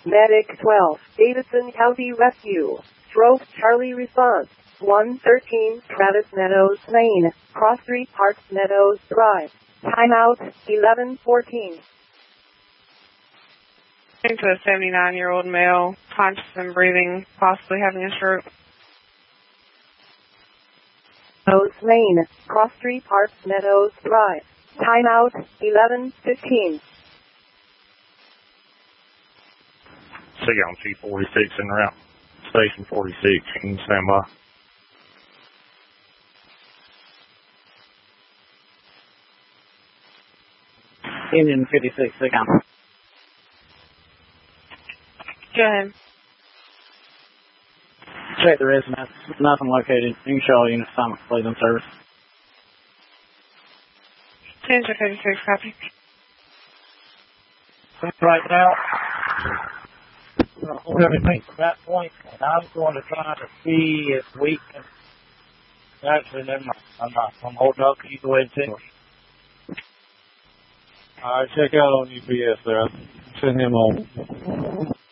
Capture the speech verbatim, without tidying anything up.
Medic twelve, Davidson County Rescue. Stroke Charlie response. one thirteen, Travis Meadows Lane, Cross Street Park, Meadows Drive. Timeout, eleven fourteen. To a seventy-nine-year-old male, conscious and breathing, possibly having a stroke. Meadows Lane, Cross Street Park, Meadows Drive. Timeout, eleven fifteen. Sig on T forty-six en route. Station forty-six, can stand by. Union fifty-six, Sig on. Go ahead. Check the resume. Nothing located. You can show all units time complete on service. Change to fifty-six, copy. Right now, we're going to make that point, and I'm going to try to see if we can. Actually, never mind. I'm not. I'm holding up. You go ahead and send. All right, check out on U P S there. Send him on.